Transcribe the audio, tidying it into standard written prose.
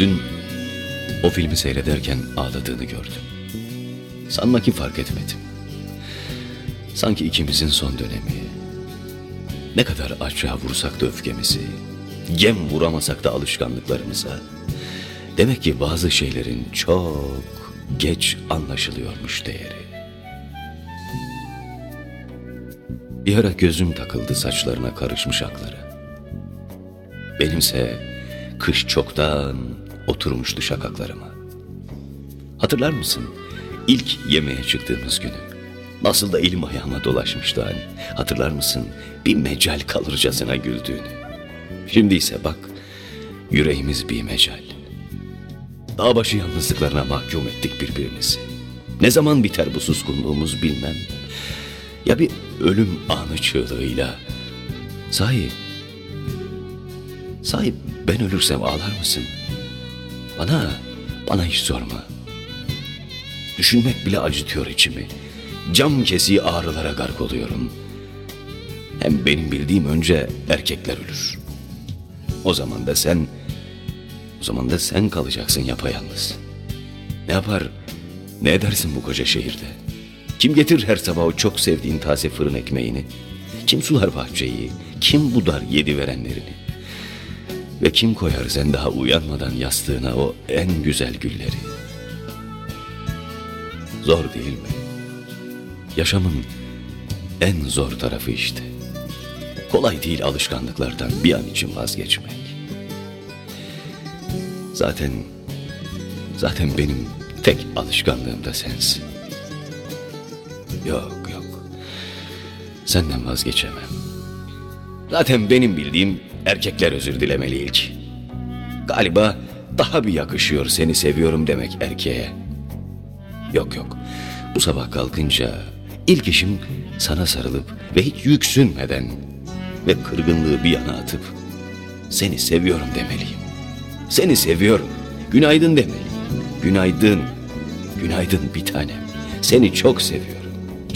Dün o filmi seyrederken ağladığını gördüm. Sanma ki fark etmedim. Sanki ikimizin son dönemi. Ne kadar açığa vursak da öfkemizi, gem vuramasak da alışkanlıklarımıza. Demek ki bazı şeylerin çok geç anlaşılıyormuş değeri. Bir ara gözüm takıldı saçlarına karışmış akları. Benimse kış çoktan oturmuştu şakaklarıma. Hatırlar mısın ilk yemeğe çıktığımız günü? Nasıl da elim ayağıma dolaşmıştı hani. Hatırlar mısın bir mecal kalırcasına güldüğünü? Şimdi ise bak yüreğimiz bir mecal. Dağbaşı yalnızlıklarına mahkum ettik birbirimizi. Ne zaman biter bu suskunluğumuz bilmem. Ya bir ölüm anı çığlığıyla. Sahi ben ölürsem ağlar mısın? Bana hiç sorma. Düşünmek bile acıtıyor içimi. Cam kesiği ağrılara gark oluyorum. Hem benim bildiğim önce erkekler ölür. O zaman da sen kalacaksın yapayalnız. Ne yapar, ne edersin bu koca şehirde? Kim getirir her sabah o çok sevdiğin taze fırın ekmeğini? Kim sular bahçeyi? Kim budar yedi verenlerini? Ve kim koyar sen daha uyanmadan yastığına o en güzel gülleri? Zor değil mi? Yaşamın en zor tarafı işte. Kolay değil alışkanlıklardan bir an için vazgeçmek. Zaten benim tek alışkanlığım da sensin. Yok. Senden vazgeçemem. Zaten benim bildiğim erkekler özür dilemeli ilk. Galiba daha bir yakışıyor seni seviyorum demek erkeğe. Yok. Bu sabah kalkınca ilk işim sana sarılıp ve hiç yüksünmeden ve kırgınlığı bir yana atıp seni seviyorum demeliyim. Seni seviyorum. Günaydın demeliyim. Günaydın bir tanem. Seni çok seviyorum.